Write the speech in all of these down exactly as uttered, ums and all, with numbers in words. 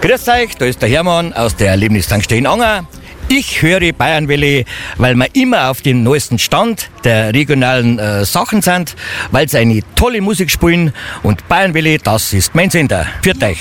Grüß euch, da ist der Hermann aus der Erlebnistankstelle in Anger. Ich höre Bayernwelle, weil wir immer auf dem neuesten Stand der regionalen äh, Sachen sind, weil sie eine tolle Musik spielen und Bayernwelle, das ist mein Sender. Für euch.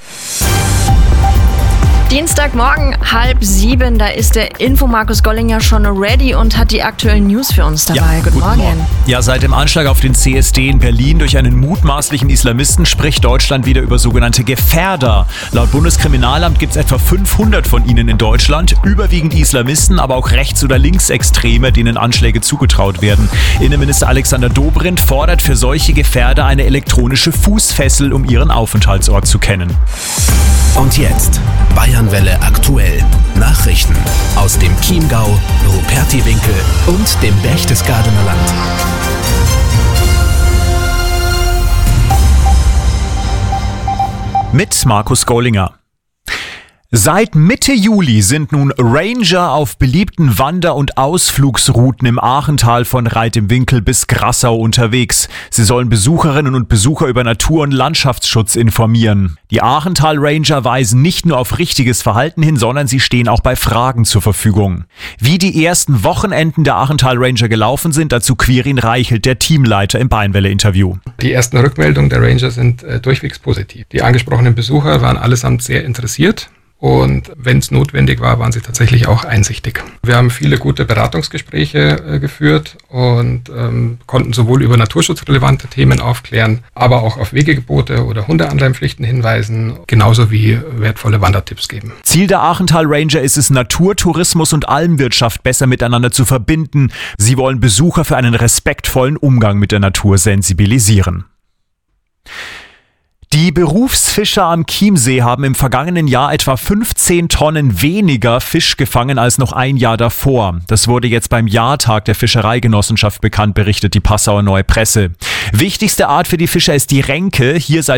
Dienstagmorgen, halb sieben, da ist der Info-Markus Gollinger schon ready und hat die aktuellen News für uns dabei. Ja, guten, guten Morgen. Morgen. Ja, seit dem Anschlag auf den C S D in Berlin durch einen mutmaßlichen Islamisten spricht Deutschland wieder über sogenannte Gefährder. Laut Bundeskriminalamt gibt es etwa fünfhundert von ihnen in Deutschland, überwiegend Islamisten, aber auch Rechts- oder Linksextreme, denen Anschläge zugetraut werden. Innenminister Alexander Dobrindt fordert für solche Gefährder eine elektronische Fußfessel, um ihren Aufenthaltsort zu kennen. Und jetzt Bayernwelle aktuell. Nachrichten aus dem Chiemgau, Rupertiwinkel und dem Berchtesgadener Land. Mit Markus Gollinger. Seit Mitte Juli sind nun Ranger auf beliebten Wander- und Ausflugsrouten im Aachental von Reit im Winkel bis Grassau unterwegs. Sie sollen Besucherinnen und Besucher über Natur- und Landschaftsschutz informieren. Die Aachental Ranger weisen nicht nur auf richtiges Verhalten hin, sondern sie stehen auch bei Fragen zur Verfügung. Wie die ersten Wochenenden der Aachental Ranger gelaufen sind, dazu Quirin Reichelt, der Teamleiter, im Bayernwelle-Interview. Die ersten Rückmeldungen der Ranger sind äh, durchwegs positiv. Die angesprochenen Besucher waren allesamt sehr interessiert. Und wenn es notwendig war, waren sie tatsächlich auch einsichtig. Wir haben viele gute Beratungsgespräche äh, geführt und ähm, konnten sowohl über naturschutzrelevante Themen aufklären, aber auch auf Wegegebote oder Hundeanleimpflichten hinweisen, genauso wie wertvolle Wandertipps geben. Ziel der Aachental Ranger ist es, Naturtourismus und Almwirtschaft besser miteinander zu verbinden. Sie wollen Besucher für einen respektvollen Umgang mit der Natur sensibilisieren. Die Berufsfischer am Chiemsee haben im vergangenen Jahr etwa fünfzehn Tonnen weniger Fisch gefangen als noch ein Jahr davor. Das wurde jetzt beim Jahrtag der Fischereigenossenschaft bekannt, berichtet die Passauer Neue Presse. Wichtigste Art für die Fischer ist die Renke. Hier seit